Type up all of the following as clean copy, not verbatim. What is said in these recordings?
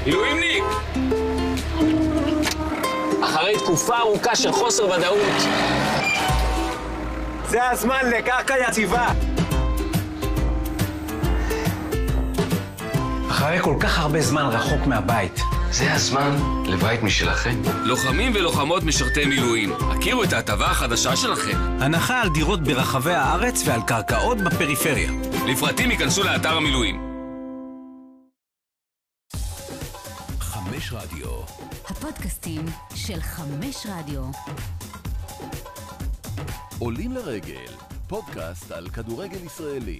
מילואימניק! אחרי תקופה ארוכה של חוסר ודאות. זה הזמן לקרקע יציבה. אחרי כל כך הרבה זמן רחוק מהבית. זה הזמן לבית משלכם. לוחמים ולוחמות משרתי מילואים, הכירו את ההטבה החדשה שלכם. הנחה על דירות ברחבי הארץ ועל קרקעות בפריפריה. לפרטים ייכנסו לאתר המילואים. 5 רדיו. הפודקאסטים של 5 רדיו. עולים לרגל, פודקאסט על כדורגל ישראלי.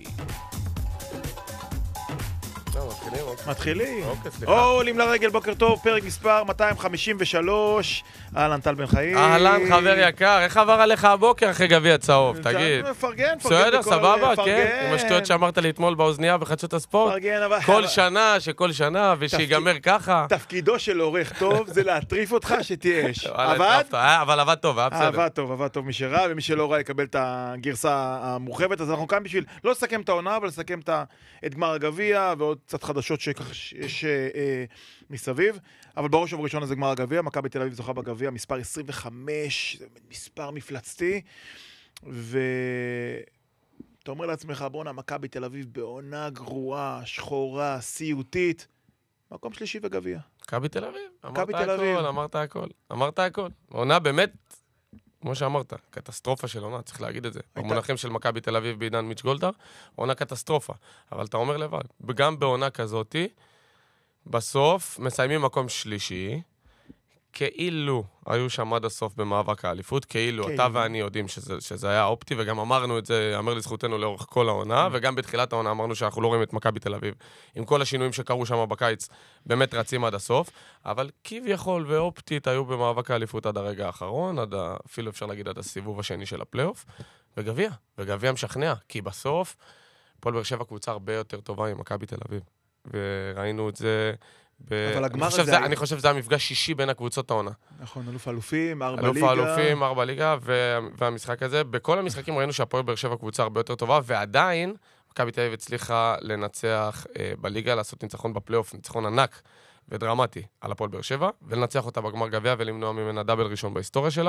מתחילים. עולים לרגל, בוקר טוב, פרק מספר 253. אהלן, טל בן חיים. אהלן, חבר יקר, איך עבר עליך הבוקר אחרי גביע צהוב, תגיד. פרגן. בסדר, סבבה, כן. עם השטויות שאמרת לי אתמול באוזנייה בחדשות הספורט. פרגן, אבל... כל שנה, ושיגמר ככה. תפקידו של עורך טוב זה להטריף אותך שתהיה אש. עבד? אבל עבד טוב, היה בסדר. עבד טוב, מי שראה, ומי שלא ראה יקבל את הגרסה המורחבת. אז אנחנו כאן בשביל לא לסכם את העונה, אבל לסכם את גמר הגביע, ועוד קצת חדשות שיש מסביב. אבל בראש ובראשון זה גמר הגביע, מכבי תל אביב זוכה בגביע, מספר 25, זה מספר מפלצתי, ואתה אומר לעצמך, בואנה, מכבי תל אביב בעונה גרועה, שחורה, סיוטית, מקום שלישי בגביע. מכבי תל אביב, אמרת הכל. עונה באמת, כמו שאמרת, קטסטרופה של עונה, צריך להגיד את זה. במונחים של מכבי תל אביב בעידן מיץ' גולדהר, עונה קטסטרופה. אבל אתה אומר לבד, גם בעונה כזאתי, בסוף מסיימים מקום שלישי, כאילו היו שם עד הסוף במאבק האליפות, כאילו אתה ואני יודעים שזה היה אופטי, וגם אמרנו את זה, אמר לזכותנו לאורך כל העונה, וגם בתחילת העונה אמרנו שאנחנו לא רואים את מכבי תל אביב, עם כל השינויים שקרו שם בקיץ, באמת רצים עד הסוף, אבל כביכול ואופטית היו במאבק האליפות עד הרגע האחרון, אפילו אפשר להגיד עד הסיבוב השני של הפלייאוף, וגביע משכנע, כי בסוף הפועל באר שבע קבוצה הרבה יותר טובה עם מכבי תל אביב. וראינו את זה, אני חושב שזה המפגש שישי בין הקבוצות העונה. נכון, אלוף אלופים, 4 ליגה. אלוף אלופים, 4 ליגה, והמשחק הזה, בכל המשחקים ראינו שהפועל באר שבע קבוצה הרבה יותר טובה, ועדיין מכבי תל אביב הצליחה לנצח בליגה, לעשות ניצחון בפלייאוף, ניצחון ענק ודרמטי על הפועל באר שבע, ולנצח אותה בגמר גביע ולמנוע ממנה דאבל ראשון בהיסטוריה שלה.